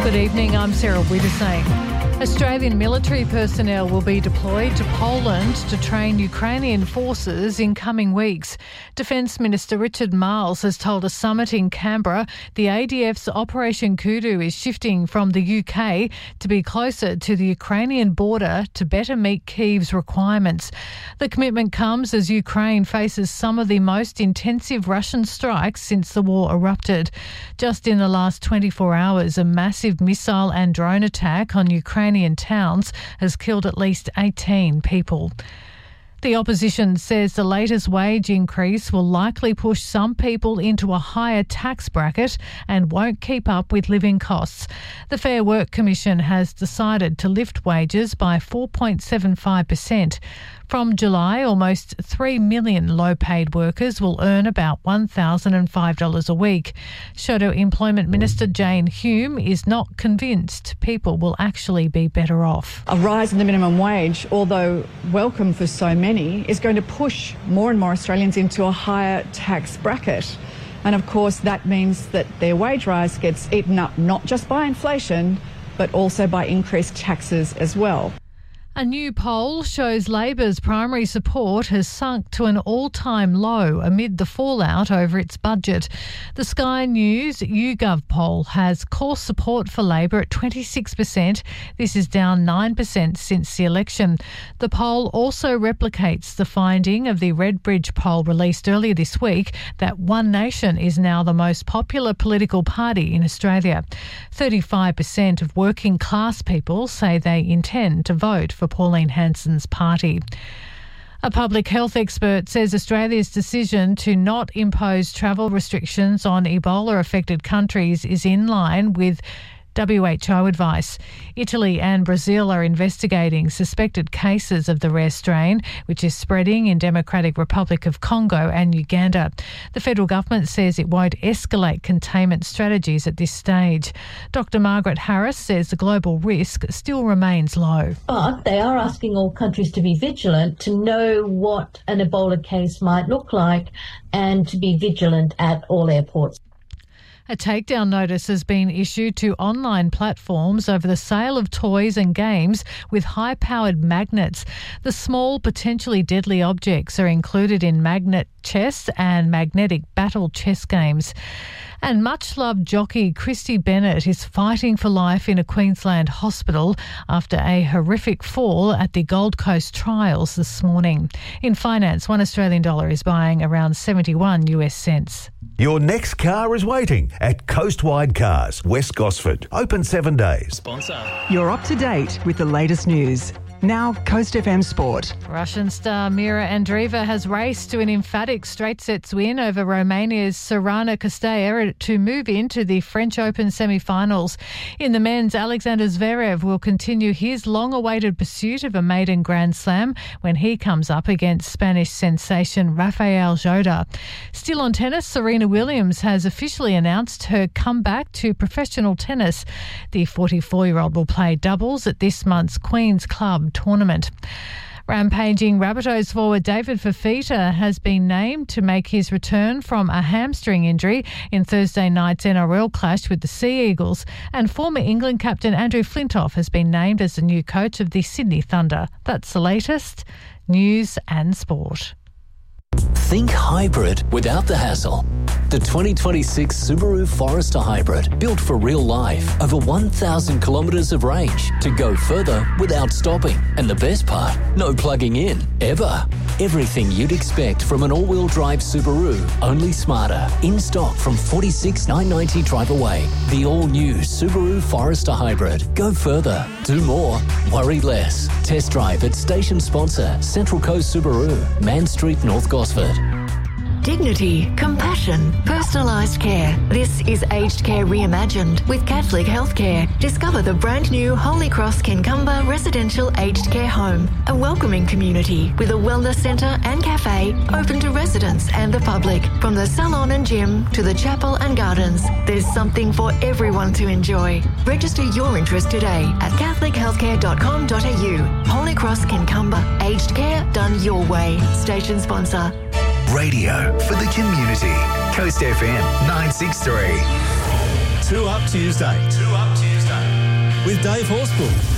Good evening, I'm Sarah Wiedersame. Australian military personnel will be deployed to Poland to train Ukrainian forces in coming weeks. Defence Minister Richard Marles has told a summit in Canberra the ADF's Operation Kudu is shifting from the UK to be closer to the Ukrainian border to better meet Kyiv's requirements. The commitment comes as Ukraine faces some of the most intensive Russian strikes since the war erupted. Just in the last 24 hours, a massive missile and drone attack on Ukrainian towns has killed at least 18 people. The opposition says the latest wage increase will likely push some people into a higher tax bracket and won't keep up with living costs. The Fair Work Commission has decided to lift wages by 4.75%. From July, almost 3 million low-paid workers will earn about $1,005 a week. Shadow Employment Minister Jane Hume is not convinced people will actually be better off. A rise in the minimum wage, although welcome for so many, is going to push more and more Australians into a higher tax bracket. And of course, that means that their wage rise gets eaten up not just by inflation, but also by increased taxes as well. A new poll shows Labor's primary support has sunk to an all-time low amid the fallout over its budget. The Sky News YouGov poll has core support for Labor at 26%. This is down 9% since the election. The poll also replicates the finding of the Redbridge poll released earlier this week that One Nation is now the most popular political party in Australia. 35% of working class people say they intend to vote for Pauline Hanson's party. A public health expert says Australia's decision to not impose travel restrictions on Ebola-affected countries is in line with WHO advice. Italy and Brazil are investigating suspected cases of the rare strain, which is spreading in Democratic Republic of Congo and Uganda. The federal government says it won't escalate containment strategies at this stage. Dr. Margaret Harris says the global risk still remains low. But they are asking all countries to be vigilant, to know what an Ebola case might look like, and to be vigilant at all airports. A takedown notice has been issued to online platforms over the sale of toys and games with high-powered magnets. The small, potentially deadly objects are included in magnet chess and magnetic battle chess games. And much-loved jockey Christy Bennett is fighting for life in a Queensland hospital after a horrific fall at the Gold Coast trials this morning. In finance, $1 Australian is buying around 71 US cents. Your next car is waiting at Coastwide Cars, West Gosford. Open 7 days. Sponsor. You're up to date with the latest news. Now, Coast FM Sport. Russian star Mira Andreeva has raced to an emphatic straight sets win over Romania's Sorana Castella to move into the French Open semi-finals. In the men's, Alexander Zverev will continue his long-awaited pursuit of a maiden Grand Slam when he comes up against Spanish sensation Rafael Jodar. Still on tennis, Serena Williams has officially announced her comeback to professional tennis. The 44-year-old will play doubles at this month's Queen's Club tournament. Rampaging Rabbitohs forward David Fifita has been named to make his return from a hamstring injury in Thursday night's NRL clash with the Sea Eagles, and former England captain Andrew Flintoff has been named as the new coach of the Sydney Thunder. That's the latest news and sport. Think hybrid without the hassle. The 2026 Subaru Forester Hybrid, built for real life. Over 1,000 kilometres of range to go further without stopping. And the best part, no plugging in, ever. Everything you'd expect from an all-wheel drive Subaru, only smarter. In stock from $46,990 drive away. The all-new Subaru Forester Hybrid. Go further, do more, worry less. Test drive at station sponsor Central Coast Subaru, Man Street, North Gosford. Dignity, compassion, personalised care. This is aged care reimagined with Catholic Healthcare. Discover the brand new Holy Cross Kincumber Residential Aged Care Home, a welcoming community with a wellness centre and cafe open to residents and the public. From the salon and gym to the chapel and gardens, there's something for everyone to enjoy. Register your interest today at catholichealthcare.com.au. Holy Cross Kincumber Aged Care done your way. Station sponsor. Radio for the community. Coast FM 963. 2 Up Tuesday. with Dave Horspool.